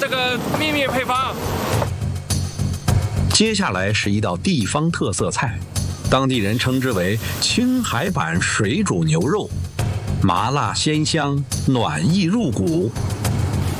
这个秘密配方。 接下来是一道地方特色菜，当地人称之为青海版水煮牛肉，麻辣鲜香，暖意入骨，